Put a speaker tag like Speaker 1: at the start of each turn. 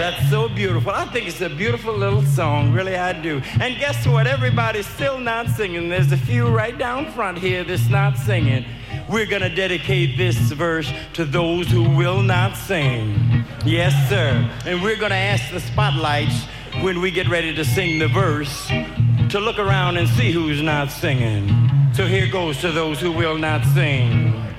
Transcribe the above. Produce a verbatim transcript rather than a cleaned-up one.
Speaker 1: That's so beautiful. I think it's a beautiful little song. Really, I do. And guess what? Everybody's still not singing. There's a few right down front here that's not singing. We're going to dedicate this verse to those who will not sing. Yes, sir. And we're going to ask the spotlights when we get ready to sing the verse to look around and see who's not singing. So here goes to those who will not sing.